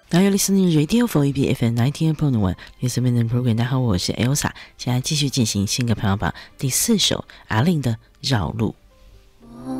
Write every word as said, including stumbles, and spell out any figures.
Now you're listening Radio for E B F M ninety-eight point one Listen in Program。 大家好，我是 Elsa， 现在继续进行新歌排行榜第四首阿令的《绕路》。